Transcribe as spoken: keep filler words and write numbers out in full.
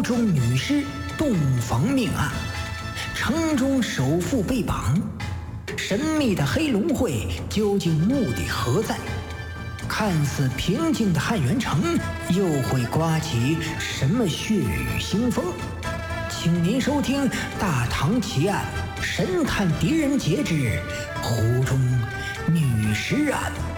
中女尸洞房命案，城中首富被绑，神秘的黑龙会究竟目的何在？看似平静的汉源城又会刮起什么血雨腥风？请您收听《大唐奇案》神探狄仁杰之湖中女尸案。